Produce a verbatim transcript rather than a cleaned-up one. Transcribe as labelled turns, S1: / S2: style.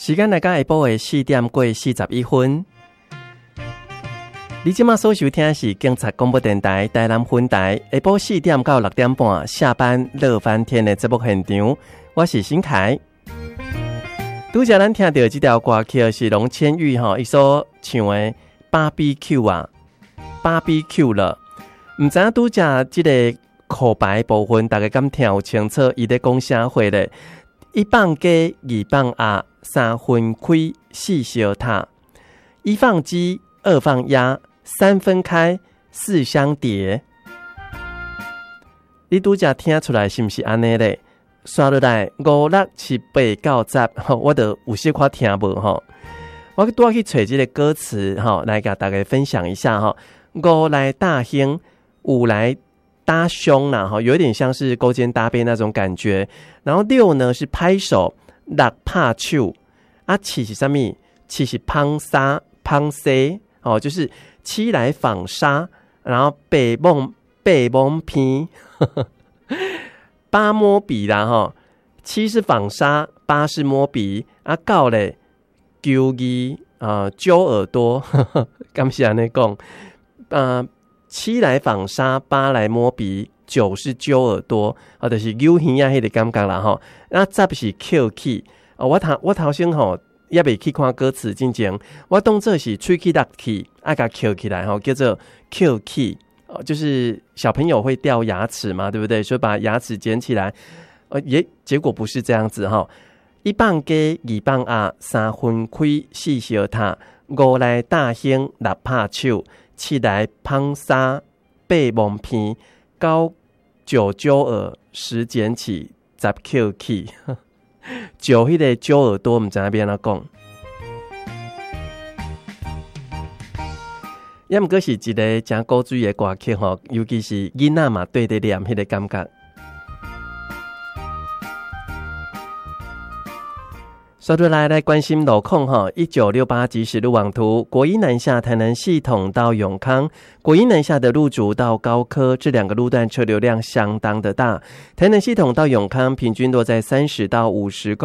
S1: 时间来到下晡的四點過四十一分。你今麥所收聽的是警察廣播電台台南分台下晡四點到六點半下班樂翻天的節目現場，我是新凱。拄則咱聽到這條歌曲是龍千玉吼，伊所唱的 barbecue 啊 barbecue 了。唔知影拄則這個口白部分，大家敢聽有清楚？伊在講啥話咧？一放雞，二放鴨，三分開，四小塔。一放雞，二放鴨，三分開，四相疊。你拄則聽出來是毋是安尼咧？刷落來五六七八九十，我都有些看聽無吼。我多去找這個歌詞吼，來給大家分享一下吼。五來大興，五來搭胸啦哈，有點像是勾肩搭背那種感覺。然後六呢是拍手，六拍手啊，七是什麼？七是捧沙捧西哦，就是七來紡紗，然後八摸八摸片，八摸鼻啦哈。七是紡紗，八是摸鼻啊，九嘞揪耳啊，揪耳朵，感謝安尼講啊。七來紡紗，八來摸鼻，九是揪耳朵，啊，就是有耳啊，迄個感覺啦吼。那十是口氣，哦，我頭我頭先吼也未去看歌詞，真正我當做是喙齒落去，啊，甲扣起來吼，叫做口氣，哦，就是小朋友會掉牙齒嘛，對不對？所以把牙齒撿起來，呃，也結果不是這樣子哈。一放雞，二放鴨，三分開，四小塔，五來大興，六拍手。七來捧沙，八摸片，九九揪耳，十撿起，十扣起。九迄個揪耳朵，唔知影變怎講。也毋過是一個真古錐的歌曲吼，尤其是囡仔嘛對得念迄個感覺。說出來來關心路況哈，一九六八即時路網圖，國一南下台南系統到永康，國一南下的路竹到高科，這兩個路段車流量相當的大。台南系統到永康平均落在三十到五十公